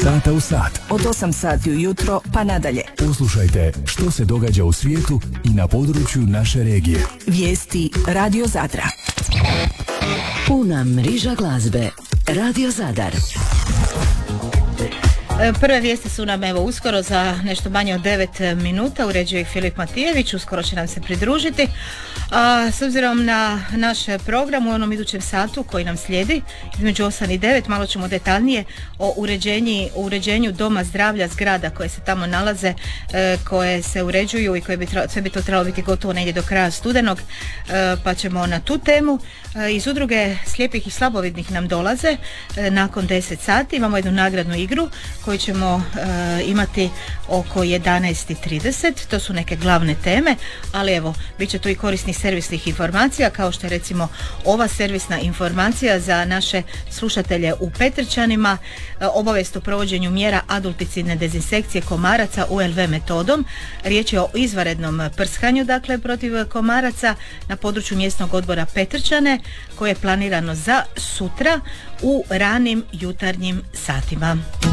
sata u sat. Od 8 sati ujutro pa nadalje. Poslušajte što se događa u svijetu i na području naše regije. Vijesti Radio Zadra. Puna mriža glazbe. Radio Zadar. Prve vijesti su nam evo uskoro za nešto manje od 9 minuta, uređuje ih Filip Matijević, uskoro će nam se pridružiti. S obzirom na naš program u onom idućem satu koji nam slijedi, između 8 i 9, malo ćemo detaljnije o uređenju doma zdravlja zgrada koje se tamo nalaze, koje se uređuju i koje sve bi to trebalo biti gotovo negdje do kraja studenog, pa ćemo na tu temu. Iz udruge slijepih i slabovidnih nam dolaze nakon 10 sati, imamo jednu nagradnu igru koju ćemo imati oko 11:30. To su neke glavne teme, ali evo, bit će tu i korisnih servisnih informacija, kao što je recimo ova servisna informacija za naše slušatelje u Petrčanima, obavijest o provođenju mjera adulticidne dezinsekcije komaraca ULV metodom. Riječ je o izvanrednom prskanju, dakle, protiv komaraca na području mjesnog odbora Petrčane, koje je planirano za sutra u ranim jutarnjim satima.